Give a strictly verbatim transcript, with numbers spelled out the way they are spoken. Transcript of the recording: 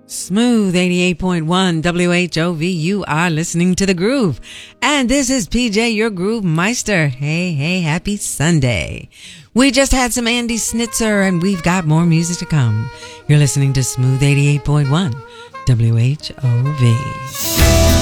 Smooth eighty-eight point one W H O V. You are listening to The Groove. And this is P J, your Groove Meister. Hey, hey, happy Sunday. We just had some Andy Snitzer and we've got more music to come. You're listening to Smooth eighty-eight point one W H O V.